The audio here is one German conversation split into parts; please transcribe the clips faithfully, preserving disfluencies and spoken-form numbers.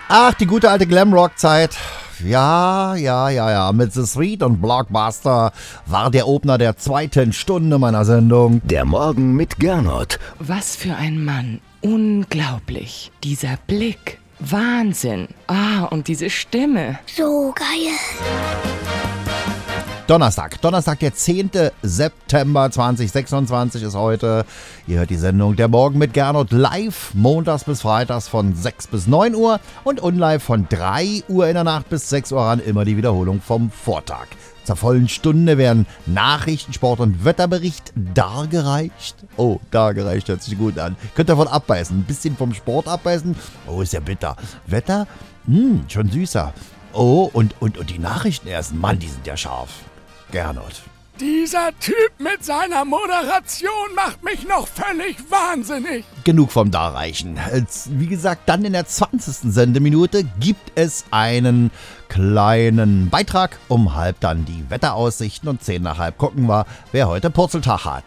Ach, die gute alte Glamrock-Zeit. Ja, ja, ja, ja. Mit The Street und Blockbuster war der Opener der zweiten Stunde meiner Sendung. Der Morgen mit Gernot. Was für ein Mann. Unglaublich. Dieser Blick. Wahnsinn. Ah, und diese Stimme. So geil. Donnerstag, Donnerstag, der zehnten September zweitausendsechsundzwanzig ist heute. Ihr hört die Sendung Der Morgen mit Gernot live, montags bis freitags von sechs bis neun Uhr und unlive von drei Uhr in der Nacht bis sechs Uhr an, immer die Wiederholung vom Vortag. Zur vollen Stunde werden Nachrichten, Sport und Wetterbericht dargereicht. Oh, dargereicht hört sich gut an. Könnt ihr davon abbeißen, ein bisschen vom Sport abbeißen. Oh, ist ja bitter. Wetter? Hm, schon süßer. Oh, und, und, und die Nachrichten erst. Mann, die sind ja scharf. Gernot. Dieser Typ mit seiner Moderation macht mich noch völlig wahnsinnig. Genug vom Darreichen. Wie gesagt, dann in der zwanzigsten Sendeminute gibt es einen kleinen Beitrag. Um halb dann die Wetteraussichten und zehn nach halb gucken wir, wer heute Purzeltag hat.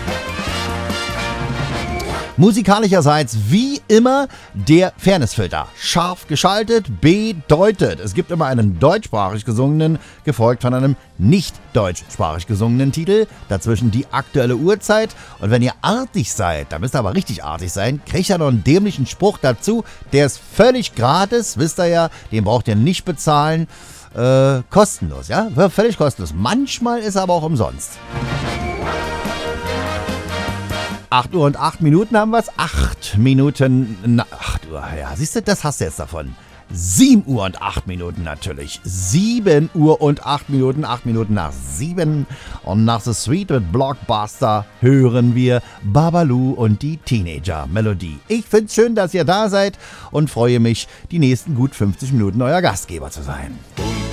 Musikalischerseits wie immer der Fairnessfilter. Scharf geschaltet bedeutet, es gibt immer einen deutschsprachig gesungenen, gefolgt von einem nicht deutschsprachig gesungenen Titel. Dazwischen die aktuelle Uhrzeit. Und wenn ihr artig seid, da müsst ihr aber richtig artig sein, kriegt ihr noch einen dämlichen Spruch dazu. Der ist völlig gratis, wisst ihr ja, den braucht ihr nicht bezahlen. Äh, kostenlos, ja? Völlig kostenlos. Manchmal ist er aber auch umsonst. acht Uhr und acht Minuten haben wir es. acht Minuten nach acht Uhr. Ja, siehst du, das hast du jetzt davon. sieben Uhr und acht Minuten natürlich. sieben Uhr und acht Minuten. acht Minuten nach sieben. Und nach The Street mit Blockbuster hören wir Babalu und die Teenager-Melodie. Ich finde es schön, dass ihr da seid und freue mich, die nächsten gut fünfzig Minuten euer Gastgeber zu sein.